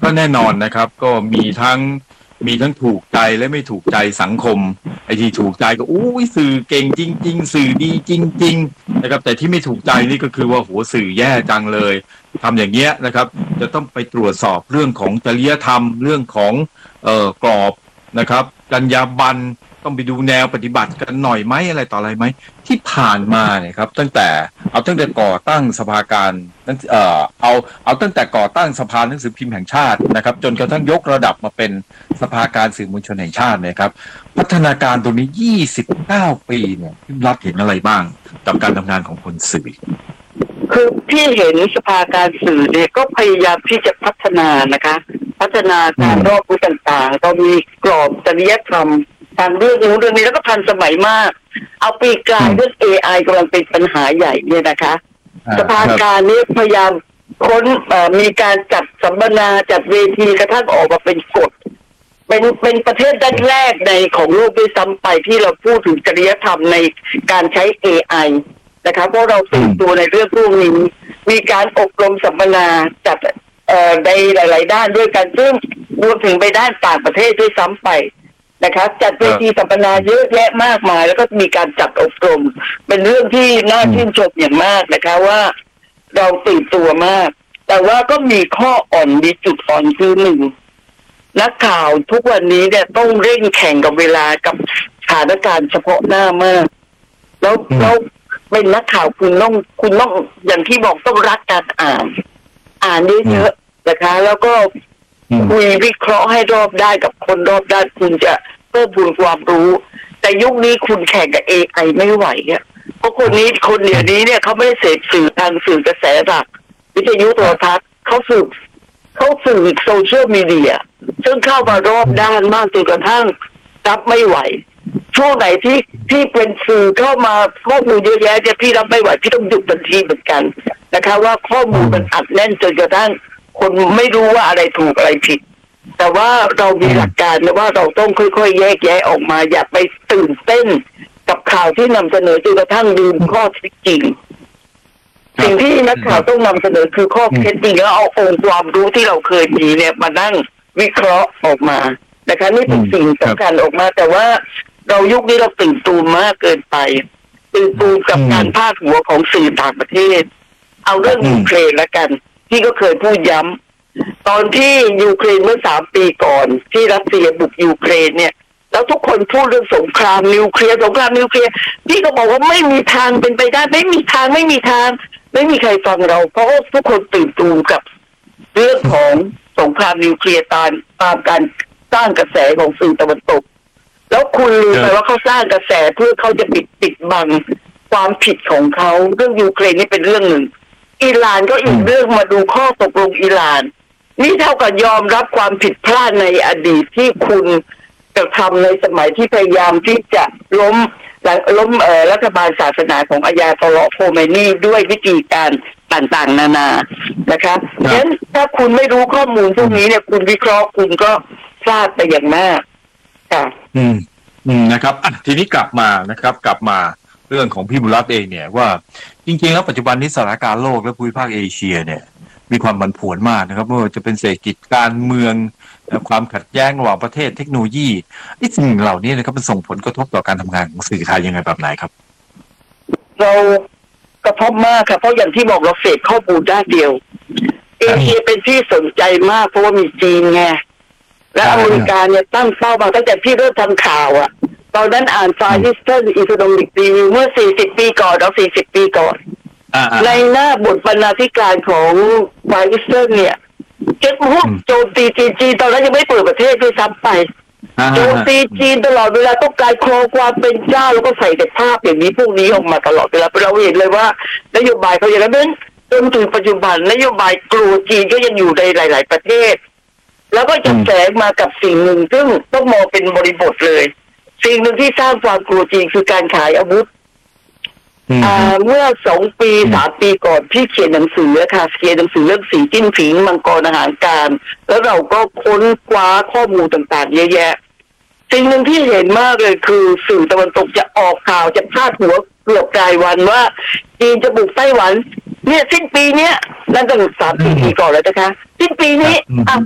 ก็แน่นอนนะครับก็มีทั้งถูกใจและไม่ถูกใจสังคมไอ้ที่ถูกใจก็อู้ยสื่อเก่งจริงๆสื่อดีจริงๆนะครับแต่ที่ไม่ถูกใจนี่ก็คือว่าโหสื่อแย่จังเลยทำอย่างเงี้ยนะครับจะต้องไปตรวจสอบเรื่องของจริยธรรมเรื่องของกรอบนะครับจรรยาบรรณต้องไปดูแนวปฏิบัติกันหน่อยไหมอะไรต่ออะไรไหมที่ผ่านมาเนี่ยครับตั้งแต่ก่อตั้งสภาการนั้นเอาตั้งแต่ก่อตั้งสภาหนังสือพิมพ์แห่งชาตินะครับจนกระทั่งยกระดับมาเป็นสภาการสื่อมวลชนแห่งชาติเนี่ยครับพัฒนาการตรงนี้29 ปีเนี่ยพี่รัฐเห็นอะไรบ้างกับการทำงานของคนสื่อคือพี่เห็นสภาการสื่อเนี่ยก็พยายามที่จะพัฒนานะคะพัฒนาการรอบรู้ต่างๆก็มีกรอบจริยธรรมทางเรื่องนู้นเรื่องนี้แล้วก็ทันสมัยมากเอาปีกลายเรื่อง AI กำลังเป็นปัญหาใหญ่เนี่ยนะคะสภาการนี้พยายามมีการจัดสัมมนาจัดเวทีกระทั่งออกมาเป็นกฎเป็นประเทศแรกในของโลกด้วยซ้ำไปที่เราพูดถึงจริยธรรมในการใช้ AI นะคะเพราะเราตื่นตัวในเรื่องพวกนี้มีการอบรมสัมมนาจัดในหลายๆด้านด้วยกันซึ่งรวมถึงไปด้านต่างประเทศด้วยซ้ำไปนะคะจัดเวทีสัมมนาเยอะแยะมากมายแล้วก็มีการจัดอบรมเป็นเรื่องที่น่าชื่นชมอย่างมากนะคะว่าเราตื่นตัวมากแต่ว่าก็มีข้ออ่อนมีจุดอ่อนคือหนึ่งนักข่าวทุกวันนี้เนี่ยต้องเร่งแข่งกับเวลากับสถานการณ์เฉพาะหน้ามากแล้วเป็นนักข่าวคุณต้องอย่างที่บอกต้องรักการอ่านเยอะๆนะคะแล้วก็คุยวิเคราะห์ให้รอบด้านกับคนรอบด้านคุณจะเพิ่มพูนความรู้แต่ยุคนี้คุณแข่งกับ AI ไม่ไหวเนี่ยเพราะคนเดี๋ยวนี้เนี่ยเขาไม่ได้เสพสื่อทางสื่อกระแสหลักวิทยุโทรทัศน์เขาสื่อโซเชียลมีเดียซึ่งเข้ามารอบด้านมากจนกระทั่งรับไม่ไหวช่วงไหนที่เป็นสื่อเข้ามาข้อมูลเยอะแยะเนี่ยพี่รับไม่ไหวพี่ต้องหยุดทันทีเหมือนกันนะคะว่าข้อมูลมันอัดแน่นจนกระทั่งคนไม่รู้ว่าอะไรถูกอะไรผิดแต่ว่าเรามีหลักการนะว่าเราต้องค่อยๆแยกแยะออกมาอย่าไปตื่นเต้นกับข่าวที่นำเสนอจนกระทั่งลืมข้อเท็จจริงสิ่งที่นักข่าวต้องนำเสนอคือข้อเท็จจริงแล้วเอาองค์ความรู้ที่เราเคยมีเนี่ยมานั่งวิเคราะห์ออกมานะคะนี่เป็นสิ่งสำคัญออกมาแต่ว่าเรายุคนี้เราตื่นตูมมากเกินไปตื่นตูมกับการพาดหัวของสื่อต่างประเทศเอาเรื่องยูเครนละกันที่ก็เคยพูดย้ำตอนที่ยูเครนเมื่อ3 ปีก่อนที่รัสเซียบุกยูเครนเนี่ยแล้วทุกคนพูดเรื่องสงครามนิวเคลียร์พี่ก็บอกว่าไม่มีทางเป็นไปได้ไม่มีทางไม่มีใครฟังเราเพราะทุกคนตื่นตูมกับเรื่องของสงครามนิวเคลียร์ตามการสร้างกระแสของสื่อตะวันตกแล้วคุณรู้ไหมว่าเขาสร้างกระแสเพื่อเขาจะปิดบังความผิดของเขาเรื่องยูเครนนี่เป็นเรื่องหนึ่งอิหร่านก็อีกเรื่องมาดูข้อตกลงอิหร่านนี่เท่ากับยอมรับความผิดพลาดในอดีตที่คุณกระทำในสมัยที่พยายามที่จะล้มรัฐบาลศาสนาของอายาตอลลอฮ์โคเมนีด้วยวิธีการต่างๆนานานะคะฉะนั้นถ้าคุณไม่รู้ข้อมูลพวกนี้เนี่ยคุณวิเคราะห์คุณก็พลาดไปอย่างมากค่ะนะครับทีนี้กลับมาเรื่องของพี่บุญรัตน์เองเนี่ยว่าจริงๆแล้วปัจจุบันนี้สถานการณ์โลกและภูมิภาคเอเชียเนี่ยมีความผันผวนมากนะครับไม่ว่าจะเป็นเศรษฐกิจการเมืองความขัดแย้งระหว่างประเทศเทคโนโลยีสิ่งเหล่านี้นะครับมันส่งผลกระทบต่อการทำงานของสื่อไทยยังไงแบบไหนครับเรากระทบมากครับเพราะอย่างที่บอกเราเสพข้อมูลด้านเดียวเอเชียเป็นที่สนใจมากเพราะว่ามีจีนไงและอเมริกาเนี่ยตั้งเป้ามาตั้งแต่พี่เริ่มทำข่าวอ่ะตอนนั้นอ่านFar Eastern Economic Review เมื่อ40 ปีก่อน40 ปีก่อนในหน้าบทบรรณาธิการของ Far Eastern เนี่ยเจ็ดพวกโจมตีจีนตอนนั้นยังไม่เปิดประเทศด้วยซ้ำไปโจมตีจีนตลอดเวลาต้องการครองความเป็นเจ้าแล้วก็ใส่แต่ภาพอย่างนี้พวกนี้ออกมาตลอดเวลาเราเห็นเลยว่านโยบายเขาอย่างนั้นจนถึงปัจจุบันนโยบายกลัวจีนก็ยังอยู่ในหลายๆประเทศแล้วก็จะแฝงมากับสิ่งหนึ่งซึ่งต้องมองเป็นบริบทเลยสิ่งหนึ่งที่สร้างความกลัวจีนคือการขายอาวุธเมื่อ2 ปี 3 ปีก่อนพี่เขียนหนังสือค่ะเขียนหนังสือเรื่องสีจิ้นผิงมังกรอาหารการแล้วเราก็ค้นคว้าข้อมูลต่างๆเยอะแยะสิ่งหนึ่งที่เห็นมากเลยคือสื่อตะวันตกจะออกข่าวจะพาดหัวเกือบรายวันว่าจีนจะบุกไต้หวันเนี่ยสิ้นปีเนี้ยนั่นตั้ง3 ปีก่อนแล้วนะคะสิ้นปีนี้